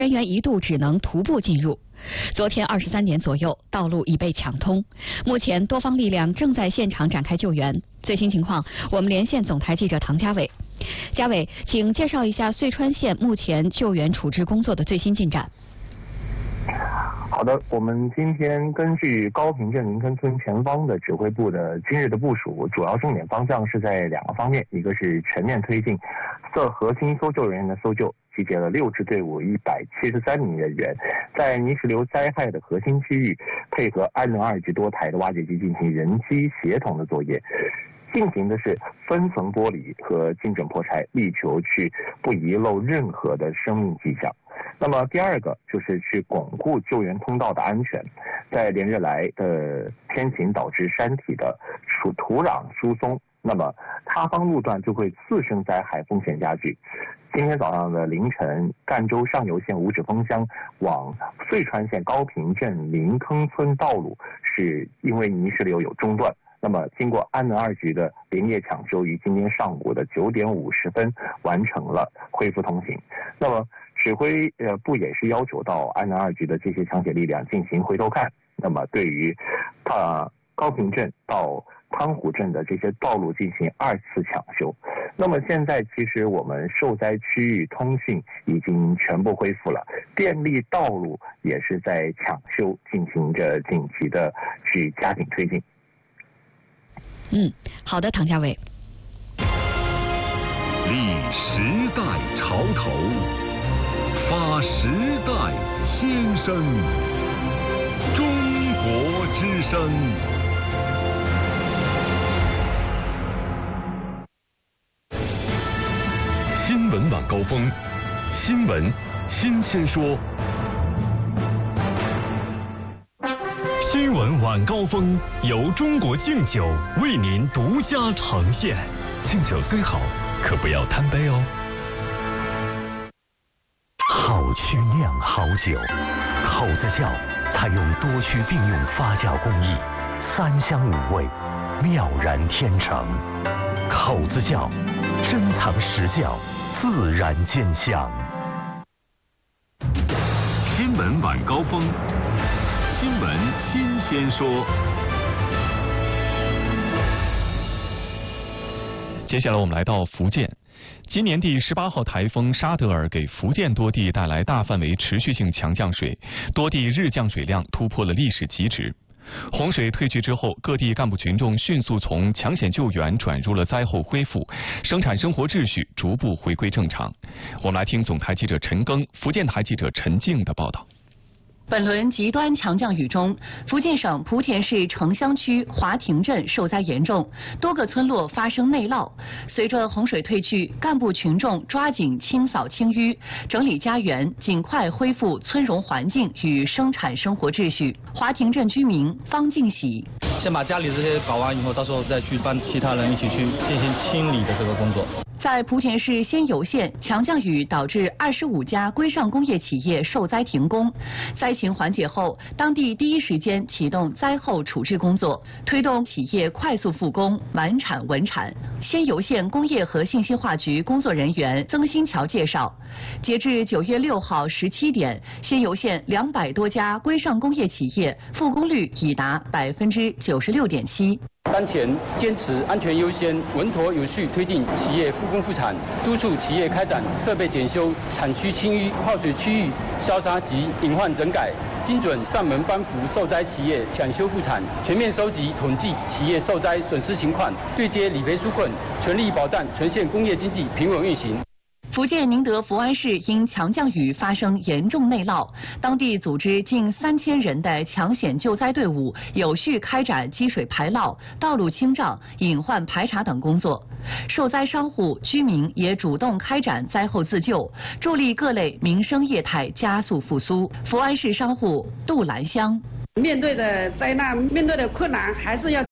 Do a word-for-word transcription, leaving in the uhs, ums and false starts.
人员一度只能徒步进入。昨天二十三点左右，道路已被抢通。目前多方力量正在现场展开救援。最新情况，我们连线总台记者唐家伟。家伟，请介绍一下遂川县目前救援处置工作的最新进展。 好的，我们今天根据高坪镇林坑村前方的指挥部的今日的部署，主要重点方向是在两个方面，一个是全面推进涉核心搜救人员的搜救，集结了六支队伍一百七十三名人员，在泥石流灾害的核心区域，配合安能二级多台的挖掘机进行人机协同的作业。进行的是分层剥离和精准破拆，力求去不遗漏任何的生命迹象。那么第二个就是去巩固救援通道的安全。在连日来的天晴导致山体的土土壤疏松，那么塌方路段就会次生灾害风险加剧。今天早上的凌晨，赣州上游县五指峰乡往遂川县高坪镇林坑村道路是因为泥石流有中断。那么，经过安能二局的连夜抢修，于今天上午的九点五十分完成了恢复通行。那么，指挥呃部也是要求到安能二局的这些抢险力量进行回头看。那么，对于啊高坪镇到汤湖镇的这些道路进行二次抢修。那么现在其实我们受灾区域通讯已经全部恢复了，电力道路也是在抢修进行着紧急的去加紧推进。 嗯，好的，唐家伟。 立时代潮头，发时代先声，中国之声。新闻晚高峰，新闻新鲜说。新闻晚高峰由中国敬酒为您独家呈现。敬酒虽好，可不要贪杯哦。好区酿好酒，口子窖采用多区并用发酵工艺，三香五味，妙然天成。口子窖珍藏实窖，自然见香。新闻晚高峰。新闻新鲜说。 接下来我们来到福建。今年第十八号台风沙德尔给福建多地带来大范围持续性强降水，多地日降水量突破了历史极值。洪水退去之后，各地干部群众迅速从抢险救援转入了灾后恢复，生产生活秩序逐步回归正常。我们来听总台记者陈庚、福建台记者陈静的报道。 本轮极端强降雨中，福建省莆田市城乡区华亭镇受灾严重，多个村落发生内涝。随着洪水退去，干部群众抓紧清扫清淤，整理家园，尽快恢复村容环境与生产生活秩序。华亭镇居民方敬喜： 先把家里这些搞完以后，到时候再去帮其他人一起去进行清理的这个工作。 在莆田市仙游县，强降雨导致二十五家规上工业企业受灾停工。灾情缓解后，当地第一时间启动灾后处置工作，推动企业快速复工、完产稳产。仙游县工业和信息化局工作人员曾新桥介绍，截至九月六号十七点，仙游县两百多家规上工业企业复工率已达百分之九十六点七。 当前坚持安全优先，稳妥有序推进企业复工复产，督促企业开展设备检修、产区清淤、泡水区域消杀及隐患整改，精准上门帮扶受灾企业抢修复产，全面收集统计企业受灾损失情况，对接理赔纾困，全力保障全县工业经济平稳运行。 福建宁德福安市因强降雨发生严重内涝，当地组织近三千人的抢险救灾队伍，有序开展积水排涝、道路清障、隐患排查等工作。受灾商户、居民也主动开展灾后自救，助力各类民生业态加速复苏。福安市商户杜兰香。 面对的灾难，面对的困难，还是要